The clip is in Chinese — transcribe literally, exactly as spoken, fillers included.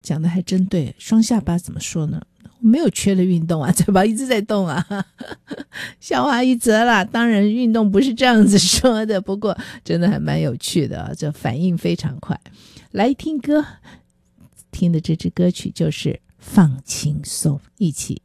讲的还真对，双下巴怎么说呢？没有缺了运动啊，嘴巴一直在动啊，笑话一则啦。当然运动不是这样子说的，不过真的还蛮有趣的啊，这反应非常快。来听歌，听的这支歌曲就是放轻松，一起